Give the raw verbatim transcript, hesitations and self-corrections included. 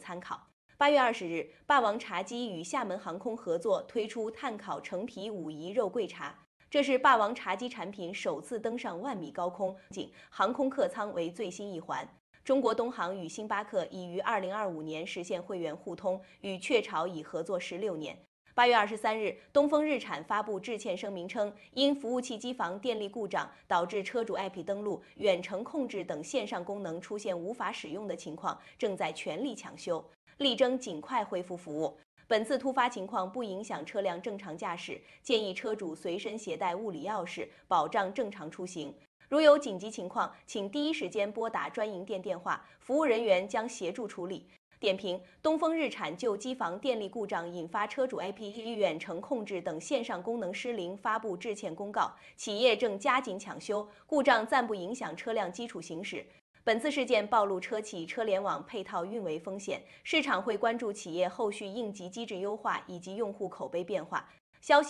参考。八月二十日，霸王茶姬与厦门航空合作推出碳烤橙皮武夷肉桂茶，这是霸王茶姬产品首次登上万米高空，仅航空客舱为最新一环。中国东航与星巴克已于二零二五年实现会员互通，与雀巢已合作十六年。八月二十三日，东风日产发布致歉声明称，因服务器机房电力故障导致车主 A P P 登录、远程控制等线上功能出现无法使用的情况，正在全力抢修，力争尽快恢复服务。本次突发情况不影响车辆正常驾驶，建议车主随身携带物理钥匙，保障正常出行。如有紧急情况，请第一时间拨打专营店电话，服务人员将协助处理。点评：东风日产就机房电力故障引发车主 A P P 远程控制等线上功能失灵发布致歉公告，企业正加紧抢修，故障暂不影响车辆基础行驶。本次事件暴露车企车联网配套运维风险，市场会关注企业后续应急机制优化以及用户口碑变化。消息